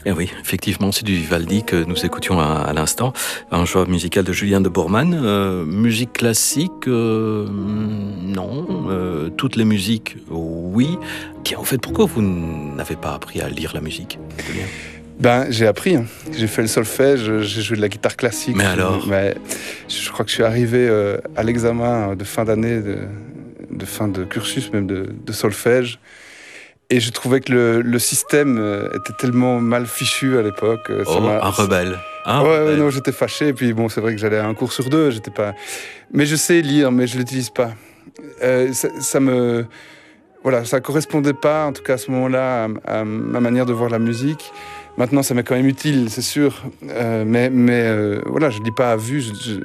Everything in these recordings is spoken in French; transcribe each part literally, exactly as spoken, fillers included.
Et oui, effectivement, c'est du Vivaldi que nous écoutions à, à l'instant, un choix musical de Julien de Boorman. Euh, musique classique, euh, non. Euh, toutes les musiques, oui. Tiens, en fait, pourquoi vous n'avez pas appris à lire la musique, Julien ? Ben, j'ai appris, hein. J'ai fait le solfège, j'ai joué de la guitare classique. Mais alors ? Mais je crois que je suis arrivé euh, à l'examen de fin d'année, de, de fin de cursus même de, de solfège. Et je trouvais que le, le système était tellement mal fichu à l'époque. Oh, ça m'a... un rebelle. Un ouais, rebelle. Non, j'étais fâché. Et puis bon, c'est vrai que j'allais à un cours sur deux. J'étais pas... Mais je sais lire, mais je l'utilise pas. Euh, ça, ça me... Voilà, ça correspondait pas, en tout cas à ce moment-là, à, à ma manière de voir la musique. Maintenant, ça m'est quand même utile, c'est sûr. Euh, mais mais euh, voilà, je lis pas à vue. Je, je...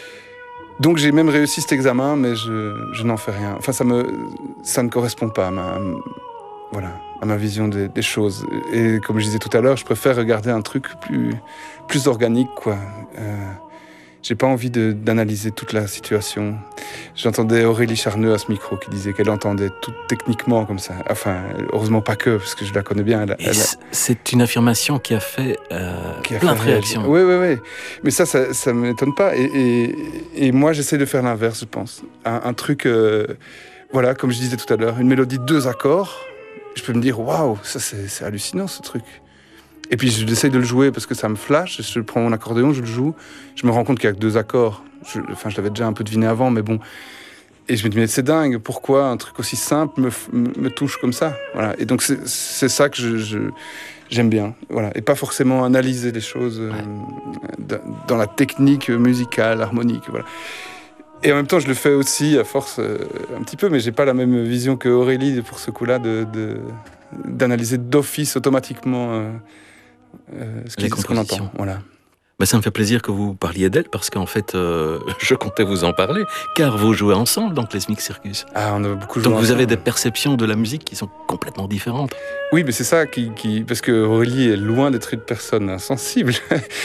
Donc j'ai même réussi cet examen, mais je, je n'en fais rien. Enfin, ça me, ça ne correspond pas à ma... Voilà, à ma vision des, des choses. Et comme je disais tout à l'heure, je préfère regarder un truc plus, plus organique, quoi. Euh, j'ai pas envie de, d'analyser toute la situation. J'entendais Aurélie Charneux à ce micro qui disait qu'elle entendait tout techniquement comme ça. Enfin, heureusement pas que, parce que je la connais bien. Elle, elle a... C'est une affirmation qui a fait euh, qui a plein fait de réactions. Oui, oui, oui. Mais ça, ça, ça m'étonne pas. Et, et, et moi, j'essaie de faire l'inverse, je pense. Un, un truc, euh, voilà, comme je disais tout à l'heure, une mélodie de deux accords. Je peux me dire, waouh, ça c'est, c'est hallucinant ce truc. Et puis j'essaye de le jouer parce que ça me flash. Je prends mon accordéon, je le joue. Je me rends compte qu'il n'y a que deux accords. Je, enfin, je l'avais déjà un peu deviné avant, mais bon. Et je me dis, mais c'est dingue, pourquoi un truc aussi simple me, me, me touche comme ça, voilà. Et donc c'est, c'est ça que je, je, j'aime bien. Voilà. Et pas forcément analyser les choses euh, ouais. dans la technique musicale, harmonique. Voilà. Et en même temps, je le fais aussi à force euh, un petit peu, mais j'ai pas la même vision que Aurélie pour ce coup-là de, de, d'analyser d'office automatiquement euh, euh, ce, qui, ce qu'on entend. Voilà. Ben, ça me fait plaisir que vous parliez d'elle parce qu'en fait, euh, je comptais vous en parler, car vous jouez ensemble dans Klezmer Circus. Ah, on a beaucoup joué Donc vous ensemble. avez des perceptions de la musique qui sont complètement différentes. Oui, mais c'est ça qui, qui... parce que Aurélie est loin d'être une personne insensible.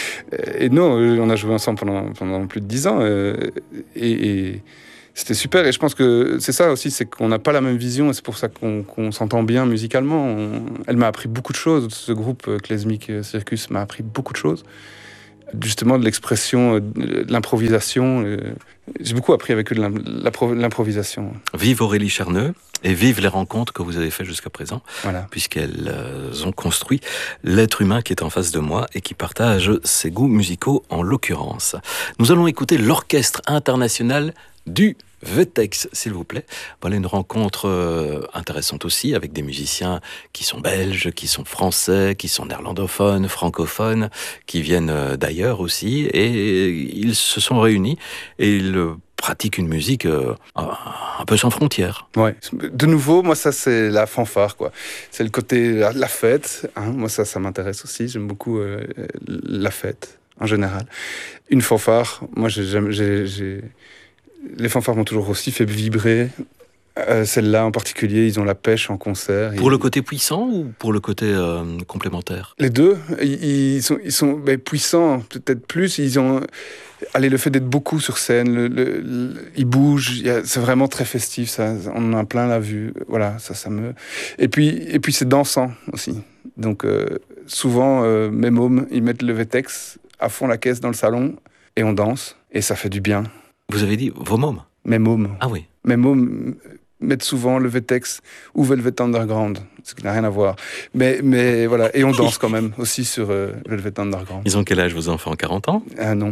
Et non, on a joué ensemble pendant, pendant plus de dix ans. Et, et c'était super. Et je pense que c'est ça aussi, c'est qu'on n'a pas la même vision. Et c'est pour ça qu'on, qu'on s'entend bien musicalement. On... Elle m'a appris beaucoup de choses. Ce groupe Klezmer Circus m'a appris beaucoup de choses. Justement de l'expression, de l'improvisation. J'ai beaucoup appris avec eux de l'improvisation. Vive Aurélie Charneux et vive les rencontres que vous avez faites jusqu'à présent, voilà. Puisqu'elles ont construit l'être humain qui est en face de moi et qui partage ses goûts musicaux en l'occurrence. Nous allons écouter l'Orchestre international du Vetex, s'il vous plaît. Voilà une rencontre euh, intéressante aussi avec des musiciens qui sont belges, qui sont français, qui sont néerlandophones, francophones, qui viennent euh, d'ailleurs aussi. Et ils se sont réunis et ils euh, pratiquent une musique euh, un peu sans frontières. Ouais. De nouveau, moi ça c'est la fanfare, quoi. C'est le côté la, la fête. Hein. Moi ça, ça m'intéresse aussi. J'aime beaucoup euh, la fête en général. Une fanfare. Moi j'ai, j'ai, j'ai... les fanfares m'ont toujours aussi fait vibrer. Euh, celle-là en particulier, ils ont la pêche en concert. Pour et... le côté puissant ou pour le côté euh, complémentaire ? Les deux. Ils, ils sont, ils sont ben, puissants, peut-être plus. Ils ont, allez, le fait d'être beaucoup sur scène, le, le, le, ils bougent. A, c'est vraiment très festif. Ça, on en a plein la vue. Voilà, ça, ça me. Et puis, et puis c'est dansant aussi. Donc euh, souvent, euh, mes mômes, ils mettent le Vetex à fond la caisse dans le salon et on danse et ça fait du bien. Vous avez dit vos mômes ? Mes mômes. Ah oui. Mes mômes mettent souvent le Vetex ou Velvet Underground, ce qui n'a rien à voir. Mais, mais voilà, et on danse quand même aussi sur euh, Velvet Underground. Ils ont quel âge vos enfants ? quarante ans ? Ah non.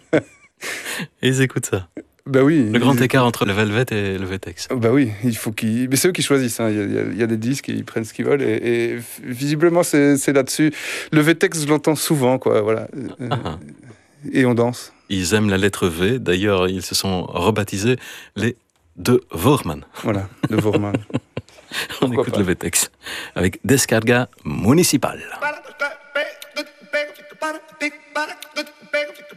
Et ils écoutent ça ? Ben oui. Le grand ils... écart entre le Velvet et le Vetex. Ben oui, il faut qu'ils... Mais c'est eux qui choisissent. Hein. Il, y a, il, y a, il y a des disques, ils prennent ce qu'ils veulent. Et, et visiblement, c'est, c'est là-dessus. Le Vetex, je l'entends souvent, quoi. Voilà. Ah. Et on danse. Ils aiment la lettre V. D'ailleurs, ils se sont rebaptisés les de Voorman. Voilà, de Voorman. On écoute pas. Le Vetex avec Descarga Municipal.